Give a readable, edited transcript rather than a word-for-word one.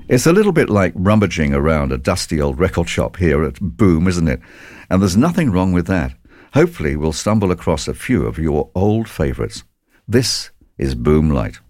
It's a little bit like rummaging around a dusty old record shop here at Boom, isn't it? And there's nothing wrong with that. Hopefully we'll stumble across a few of your old favourites. This is Boom Light.